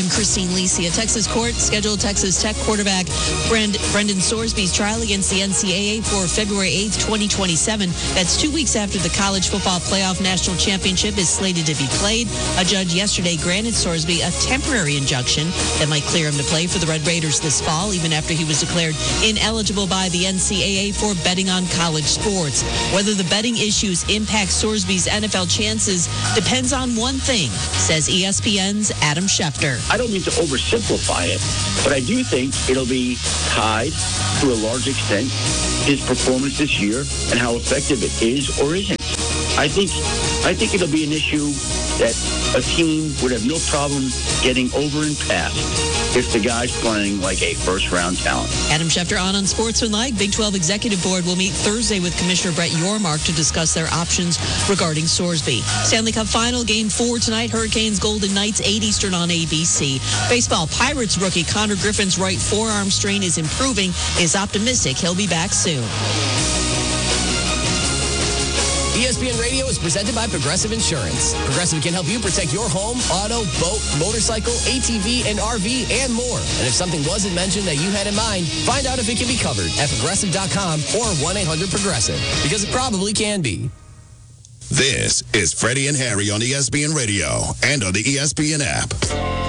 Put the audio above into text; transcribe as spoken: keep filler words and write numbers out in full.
I'm Christine Lisi. A Texas court scheduled Texas Tech quarterback Brand, Brendan Sorsby's trial against the N C A A for February eighth, twenty twenty-seven. That's two weeks after the College Football Playoff National Championship is slated to be played. A judge yesterday granted Sorsby a temporary injunction that might clear him to play for the Red Raiders this fall, even after he was declared ineligible by the N C A A for betting on college sports. Whether the betting issues impact Sorsby's N F L chances depends on one thing, says E S P N's Adam Schefter. I don't mean to oversimplify it, but I do think it'll be tied to a large extent his performance this year and how effective it is or isn't. I think I think it'll be an issue that a team would have no problem getting over and past if the guy's playing like a first-round talent. Adam Schefter on Unsportsmanlike. Big twelve Executive Board will meet Thursday with Commissioner Brett Yormark to discuss their options regarding Sorsby. Stanley Cup Final Game four tonight. Hurricanes Golden Knights, eight Eastern on A B C. Baseball Pirates rookie Connor Griffin's right forearm strain is improving. Is optimistic he'll be back soon. E S P N Radio is presented by Progressive Insurance. Progressive can help you protect your home, auto, boat, motorcycle, A T V, and R V, and more. And if something wasn't mentioned that you had in mind, find out if it can be covered at progressive dot com or one eight hundred progressive, because it probably can be. This is Freddie and Harry on E S P N Radio and on the E S P N app.